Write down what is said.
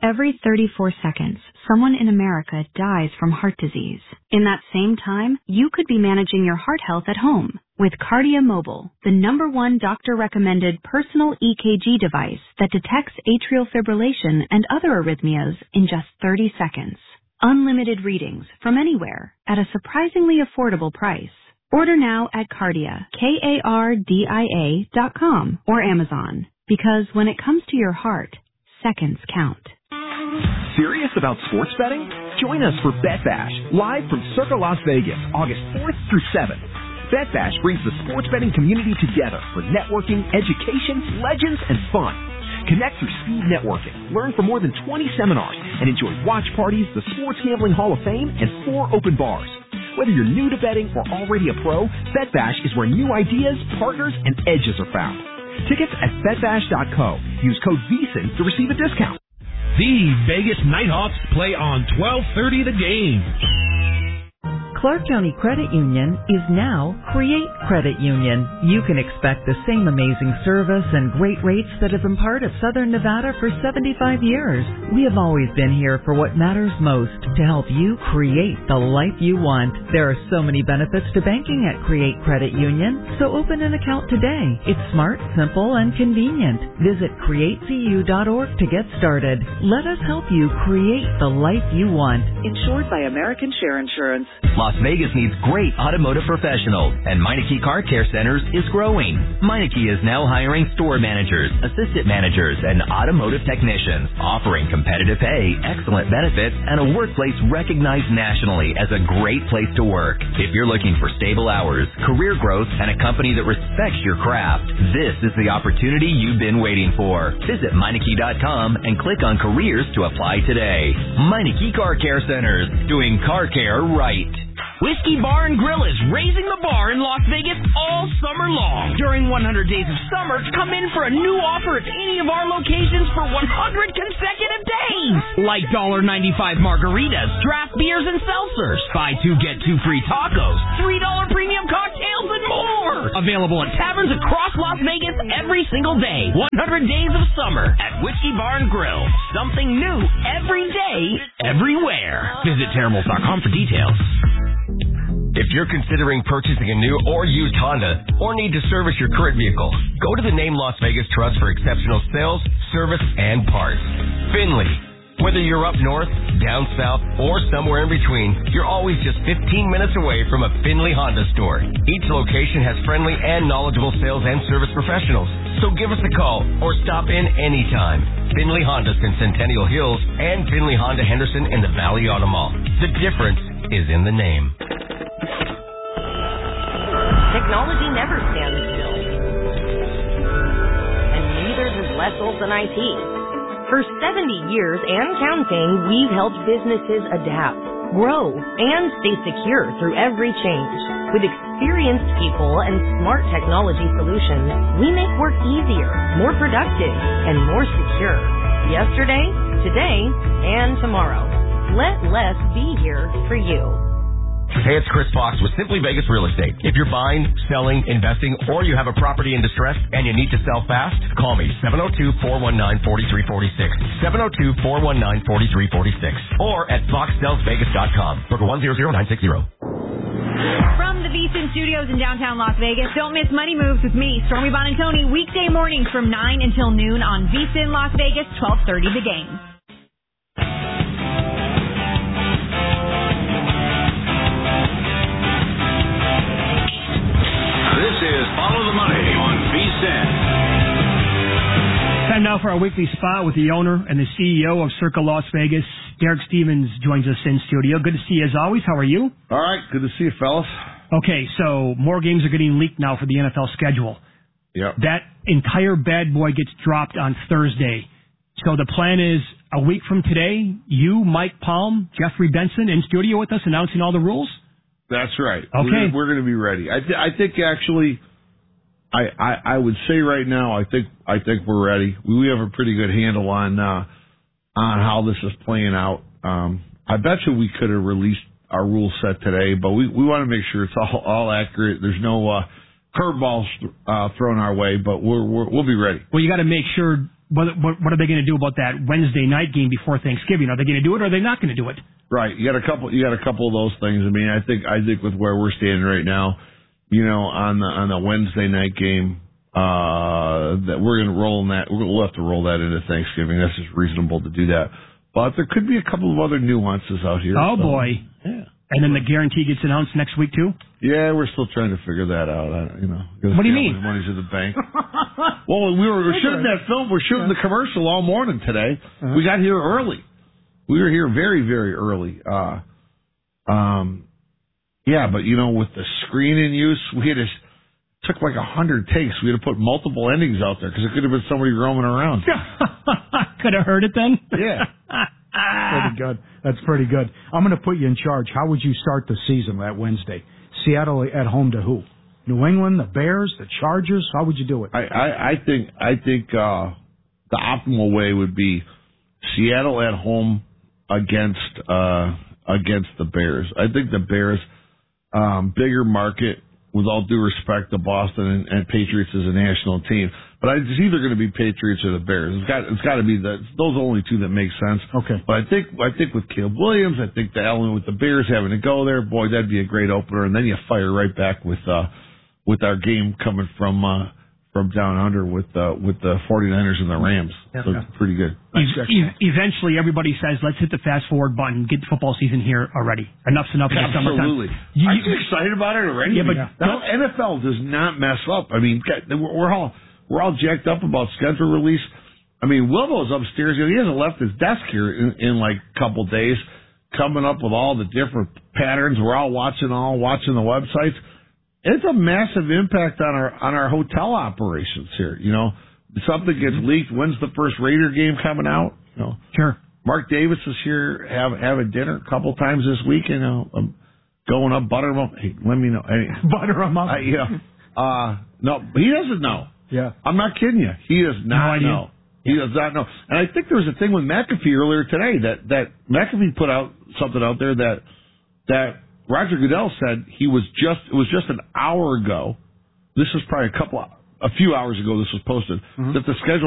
every 34 seconds, someone in America dies from heart disease. In that same time, you could be managing your heart health at home with Kardia Mobile, the #1 doctor-recommended personal EKG device that detects atrial fibrillation and other arrhythmias in just 30 seconds. Unlimited readings from anywhere at a surprisingly affordable price. Order now at Kardia, KARDIA.com or Amazon. Because when it comes to your heart, seconds count. Serious about sports betting? Join us for Bet Bash, live from Circa Las Vegas, August 4th through 7th. Bet Bash brings the sports betting community together for networking, education, legends, and fun. Connect through speed networking, learn from more than 20 seminars, and enjoy watch parties, the Sports Gambling Hall of Fame, and 4 open bars. Whether you're new to betting or already a pro, Bet Bash is where new ideas, partners, and edges are found. Tickets at betbash.co. Use code VEASAN to receive a discount. The Vegas Nighthawks play on 12:30 The Game. Clark County Credit Union is now Create Credit Union. You can expect the same amazing service and great rates that have been part of Southern Nevada for 75 years. We have always been here for what matters most, to help you create the life you want. There are so many benefits to banking at Create Credit Union, so open an account today. It's smart, simple, and convenient. Visit createcu.org to get started. Let us help you create the life you want. Insured by American Share Insurance. Las Vegas needs great automotive professionals, and Meineke Car Care Centers is growing. Meineke is now hiring store managers, assistant managers, and automotive technicians, offering competitive pay, excellent benefits, and a workplace recognized nationally as a great place to work. If you're looking for stable hours, career growth, and a company that respects your craft, this is the opportunity you've been waiting for. Visit Meineke.com and click on careers to apply today. Meineke Car Care Centers, doing car care right. Whiskey Bar and Grill is raising the bar in Las Vegas all summer long. During 100 Days of Summer, come in for a new offer at any of our locations for 100 consecutive days. Like $1.95 margaritas, draft beers, and seltzers. Buy 2, get 2 free tacos, $3 premium cocktails, and more. Available at taverns across Las Vegas every single day. 100 Days of Summer at Whiskey Bar and Grill. Something new every day, everywhere. Visit Terramals.com for details. If you're considering purchasing a new or used Honda or need to service your current vehicle, go to the Name Las Vegas Trust for exceptional sales, service, and parts. Finley. Whether you're up north, down south, or somewhere in between, you're always just 15 minutes away from a Finley Honda store. Each location has friendly and knowledgeable sales and service professionals. So give us a call or stop in anytime. Finley Honda's in Centennial Hills and Finley Honda Henderson in the Valley Auto Mall. The difference is in the name. Technology never stands still. And neither does less than IT. For 70 years and counting, we've helped businesses adapt, grow, and stay secure through every change. With experienced people and smart technology solutions, we make work easier, more productive, and more secure. Yesterday, today, and tomorrow. Let less be here for you. Hey, it's Chris Fox with Simply Vegas Real Estate. If you're buying, selling, investing, or you have a property in distress and you need to sell fast, call me, 702-419-4346, 702-419-4346, or at foxsellsvegas.com. Book 100960. From the VSiN Studios in downtown Las Vegas, don't miss Money Moves with me, Stormy Bonantoni, weekday mornings from 9 until noon on VSiN Las Vegas, 1230 The Game. This is Follow the Money on VSiN. Time now for our weekly spot with the owner and the CEO of Circa Las Vegas. Derek Stevens joins us in studio. Good to see you as always. How are you? All right. Good to see you, fellas. Okay, so more games are getting leaked now for the NFL schedule. Yep. That entire bad boy gets dropped on Thursday. So the plan is a week from today, you, Mike Palm, Jeffrey Benson in studio with us announcing all the rules? That's right. Okay. We're going to be ready. I think actually, I would say right now, I think we're ready. We have a pretty good handle on how this is playing out. I bet you we could have released our rule set today, but we want to make sure it's all accurate. There's no curveballs thrown our way, but we'll be ready. Well, you got to make sure what are they going to do about that Wednesday night game before Thanksgiving? Are they going to do it or are they not going to do it? Right. You got a couple of those things. I mean, I think with where we're standing right now, on the Wednesday night game, that we're going to roll in that. We'll have to roll that into Thanksgiving. That's just reasonable to do that. But there could be a couple of other nuances out here. Oh, boy. Yeah. And then the guarantee gets announced next week, too? Yeah, we're still trying to figure that out. What do you mean? Money's in the bank. Well, we're shooting that film. We're shooting the commercial all morning today. We got here early. We were here very, very early. Yeah, but with the screen in use, took like 100 takes. We had to put multiple endings out there because it could have been somebody roaming around. Could have heard it then? Yeah. Pretty good. That's pretty good. I'm going to put you in charge. How would you start the season that Wednesday? Seattle at home to who? New England, the Bears, the Chargers? How would you do it? I think the optimal way would be Seattle at home against the Bears. I think the Bears, bigger market. With all due respect to Boston and Patriots as a national team, but it's either going to be Patriots or the Bears. It's got to be those only two that make sense. Okay. But I think with Caleb Williams, I think the element with the Bears having to go there, boy, that'd be a great opener. And then you fire right back with our game coming from down under with the 49ers and the Rams. So it's pretty good. Eventually, everybody says, let's hit the fast forward button, get the football season here already. Enough's enough in the summertime. Absolutely. Aren't you excited about it already? Yeah, but NFL does not mess up. I mean, we're all jacked up about schedule release. I mean, Wilbo's upstairs. He hasn't left his desk here in like a couple days, coming up with all the different patterns. We're all watching the websites. It's a massive impact on our hotel operations here. Something gets leaked. When's the first Raider game coming out? Sure. Mark Davis is here having dinner a couple times this week. I'm going up, butter him up. Hey, let me know. Hey, butter him up. No, he doesn't know. Yeah, I'm not kidding you. He does not know. He does not know. And I think there was a thing with McAfee earlier today that McAfee put out something out there that Roger Goodell said it was just an hour ago. This was probably a few hours ago this was posted, that the schedule